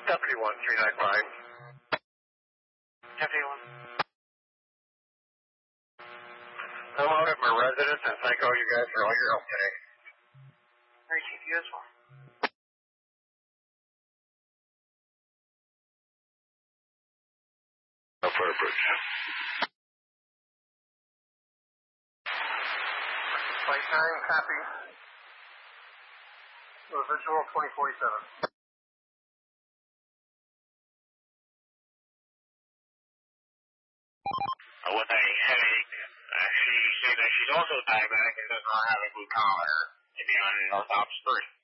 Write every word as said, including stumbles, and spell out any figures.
Deputy one three nine five. Deputy one. I'm out at my residence, and thank all you guys for all your help today. Very chief, you as well. No purpose. Flight nine, copy. So visual twenty forty-seven. With a headache, uh, she said that she's also diabetic and does not have a glucometer to be on an orthops three.